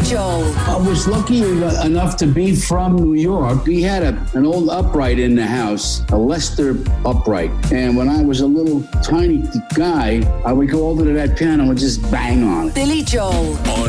Joel. I was lucky enough to be from New York. We had an old upright in the house, a Lester upright. And when I was a little tiny guy, I would go over to that piano and just bang on it. Billy Joel.